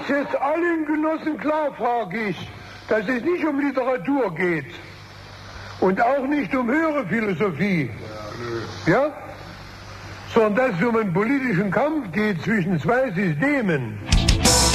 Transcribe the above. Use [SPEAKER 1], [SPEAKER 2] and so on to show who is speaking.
[SPEAKER 1] ist jetzt allen Genossen klar, frage ich, dass es nicht um Literatur geht und auch nicht um höhere Philosophie, ja? Sondern dass es um einen politischen Kampf geht zwischen zwei Systemen.